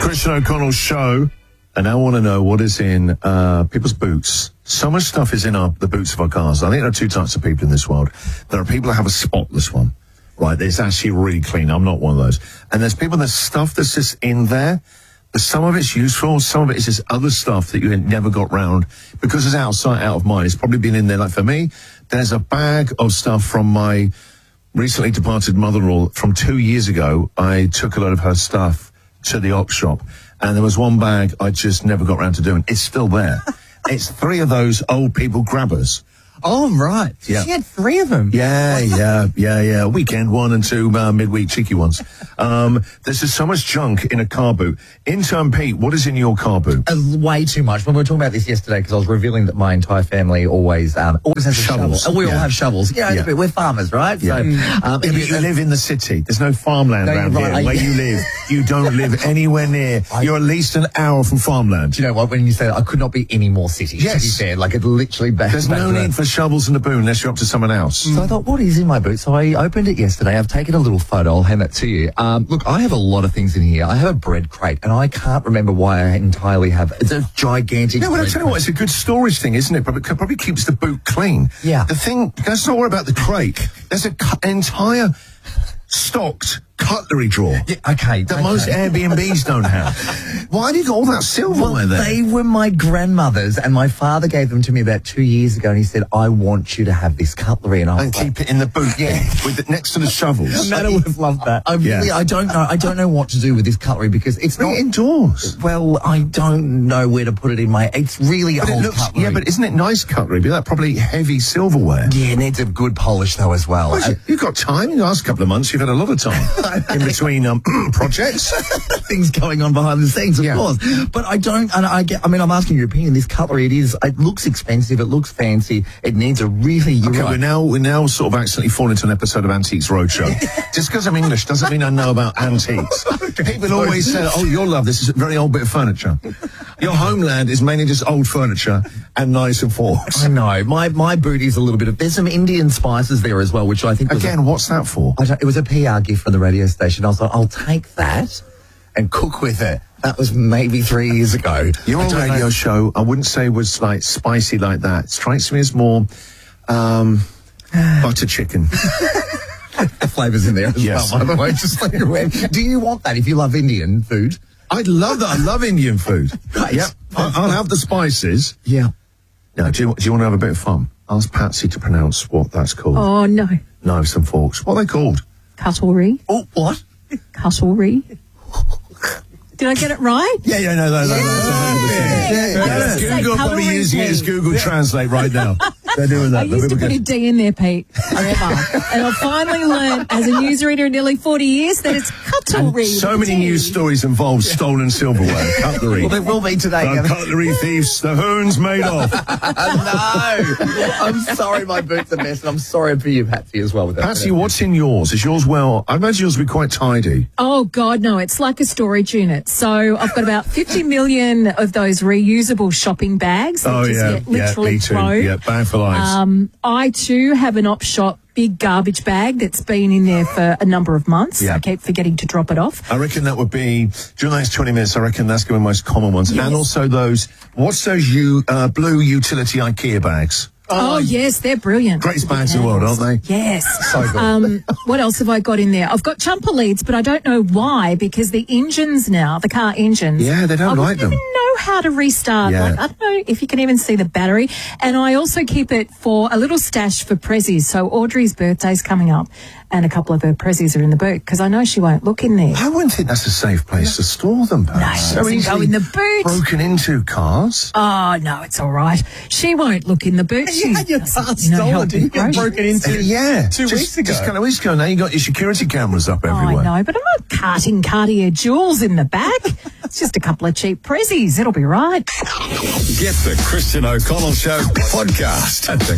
Christian O'Connell Show, and I want to know what is in people's boots. So much stuff is in the boots of our cars. I think there are two types of people in this world. There are people that have a spotless one, right? It's actually really clean. I'm not one of those. And there's people, there's stuff that's just in there. But some of it's useful, some of it is just other stuff that you never got round because it's outside, out of mind. It's probably been in there. Like for me, there's a bag of stuff from my recently departed mother-in-law from 2 years ago. I took a lot of her stuff to the op shop, and there was one bag I just never got round to doing. It's still there. It's 3 of those old people grabbers. Oh, right. Yeah. She had 3 of them. Yeah. Weekend one and 2 midweek cheeky ones. There's just so much junk in a car boot. Intern Pete, what is in your car boot? Way too much. When we were talking about this yesterday, because I was revealing that my entire family always has Shovels. a shovel. We all have shovels. Yeah. We're farmers, right? Yeah. So, But you live in the city. There's no farmland around right, here. Where you live, you don't live anywhere near. You're at least an hour from farmland. Do you know what? When you say that, I could not be any more city. Yes. To be fair, like it literally back. There's no need for shovels in the boot unless you're up to someone else. So I thought, what is in my boot? So I opened it yesterday. I've taken a little photo. I'll hand that to you. Look, I have a lot of things in here. I have a bread crate, and I can't remember why I entirely have. It's a gigantic. No, but I tell you what, it's a good storage thing, isn't it? But it probably keeps the boot clean. Yeah. The thing, let's not worry about the crate. There's an entire stocked cutlery drawer. Yeah, okay. Most Airbnbs don't have. Why do you got all that silverware there? They were my grandmother's, and my father gave them to me about 2 years ago, and he said, I want you to have this cutlery. And keep it in the boot, with it next to the shovels. Nana would have loved that. I don't know what to do with this cutlery because it's not indoors. Well, I don't know where to put it in my. It's really old cutlery. Yeah, but isn't it nice cutlery? But that probably heavy silverware. Yeah, it needs a good polish though as well. Well, you've got time. In the last couple of months, you've had a lot of time in between projects, things going on behind the scenes, of course. But I don't. And I'm asking your opinion. This cutlery, it looks expensive. It looks fancy. It needs a really. Okay, we're now sort of accidentally falling into an episode of Antiques Roadshow. Just because I'm English doesn't mean I know about antiques. People always say, "Oh, you'll love this. It's a very old bit of furniture." Your homeland is mainly just old furniture and knives and forks. I know. My boot is a little bit of. There's some Indian spices there as well, which I think. What's that for? It was a PR gift from the radio station. I was like, I'll take that and cook with it. That was maybe 3 years ago. Your radio show, I wouldn't say was like spicy like that. It strikes me as more butter chicken. The flavours in there as well, by the way. Just like do you want that if you love Indian food? I'd love that. I love Indian food. Right. Yep. I'll have the spices. Yeah. Now, do you want to have a bit of fun? Ask Patsy to pronounce what that's called. Oh, no. Knives and forks. What are they called? Cutlery. Oh, what? Cutlery. Did I get it right? Yeah, Google probably using it as Google Translate right now. They're doing that. I used to put a D in there, Pete, forever. And I finally learned as a newsreader in nearly 40 years that it's cutlery. And so many news stories involve stolen silverware, cutlery. Well, there will be today. The cutlery thieves, the hoon's made off. No. I'm sorry my boot's a mess, and I'm sorry for you, Patsy, as well. With that. Patsy, what's in yours? Is yours, I imagine yours will be quite tidy. Oh, God, no. It's like a storage unit. So I've got about 50 million of those reusable shopping bags that get literally thrown. Yeah, bag for lives. I, too, have an op shop big garbage bag that's been in there for a number of months. Yeah. I keep forgetting to drop it off. I reckon that would be, during the next 20 minutes, I reckon that's going to be the most common ones. Yes. And also what's those blue utility IKEA bags? Oh, yes, they're brilliant. Greatest bags in the world, aren't they? Yes. So good. What else have I got in there? I've got jumper leads, but I don't know why, because the engines now, the car engines. Yeah, they don't like them. I don't even know how to restart. Yeah. I don't know if you can even see the battery. And I also keep it for a little stash for prezzies. So Audrey's birthday's coming up, and a couple of her prezzies are in the boot, because I know she won't look in there. I wouldn't think that's a safe place to store them, perhaps. No, it doesn't go in the boot. Broken into cars. Oh, no, it's all right. She won't look in the boot. You had your car stolen, didn't you? Broken into 2 weeks ago. Just a couple of weeks ago. Now you got your security cameras up everywhere. I know, but I'm not carting Cartier jewels in the back. It's just a couple of cheap prezzies. It'll be right. Get the Christian O'Connell Show podcast at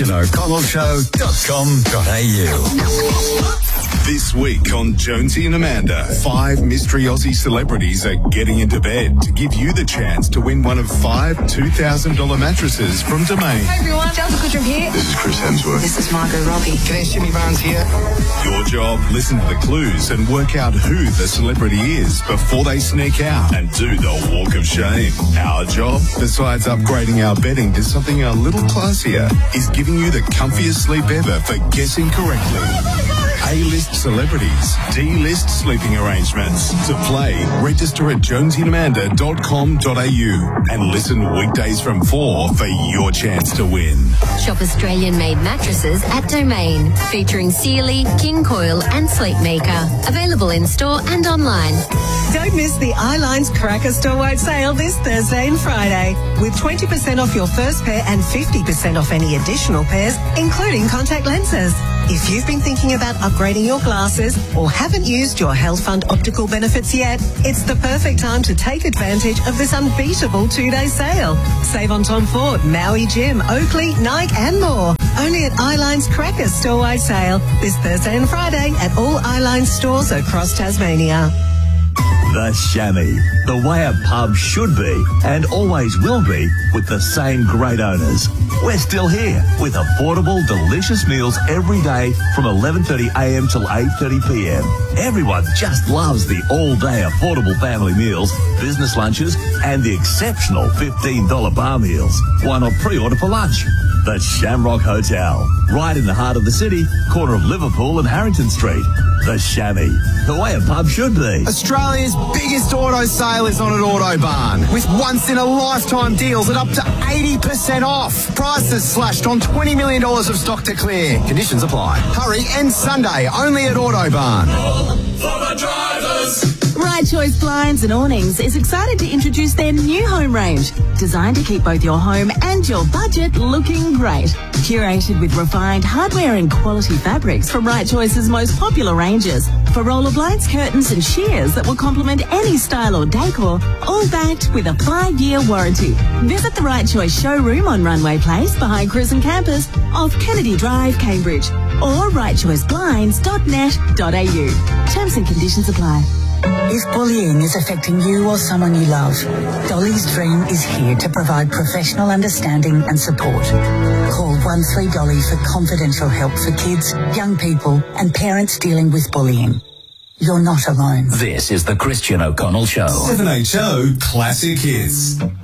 thechristianoconnellshow.com.au. This week on Jonesy and Amanda, 5 mystery Aussie celebrities are getting into bed to give you the chance to win one of 5 $2,000 mattresses from Domain. Hi everyone, Delta Goodrum here. This is Chris Hemsworth. This is Margot Robbie. G'day, Jimmy Barnes here. Your job, listen to the clues and work out who the celebrity is before they sneak out. now and do the walk of shame. Our job, besides upgrading our bedding to something a little classier, is giving you the comfiest sleep ever for guessing correctly. A-list celebrities, D-list sleeping arrangements. To play, register at jonesyandamanda.com.au and listen weekdays from 4 for your chance to win. Shop Australian-made mattresses at Domain, featuring Sealy, King Coil and Sleepmaker. Available in-store and online. Don't miss the Eyelines Cracker Store-wide sale this Thursday and Friday, with 20% off your first pair and 50% off any additional pairs, including contact lenses. If you've been thinking about upgrading your glasses or haven't used your Health Fund optical benefits yet, it's the perfect time to take advantage of this unbeatable 2-day sale. Save on Tom Ford, Maui Jim, Oakley, Nike and more. Only at Eyelines Cracker Store-wide sale this Thursday and Friday at all Eyelines stores across Tasmania. The Chamois, the way a pub should be and always will be, with the same great owners. We're still here with affordable, delicious meals every day from 11:30am till 8:30pm. Everyone just loves the all-day affordable family meals, business lunches and the exceptional $15 bar meals. Why not pre-order for lunch? The Shamrock Hotel, right in the heart of the city, corner of Liverpool and Harrington Street. The Chamois, the way a pub should be. Australia's biggest auto sale is on at Autobarn, with once-in-a-lifetime deals at up to 80% off. Prices slashed on $20 million of stock to clear. Conditions apply. Hurry, end Sunday, only at Autobarn. For the drivers. Right Choice Blinds and Awnings is excited to introduce their new home range, designed to keep both your home and your budget looking great. Curated with refined hardware and quality fabrics from Right Choice's most popular ranges, for roller blinds, curtains and shears that will complement any style or decor, all backed with a 5-year warranty. Visit the Right Choice showroom on Runway Place behind Cruisin' Campus off Kennedy Drive, Cambridge, or rightchoiceblinds.net.au. Terms and conditions apply. If bullying is affecting you or someone you love, Dolly's Dream is here to provide professional understanding and support. Call 13Dolly for confidential help for kids, young people and parents dealing with bullying. You're not alone. This is the Christian O'Connell Show. 7HO Classic Hits.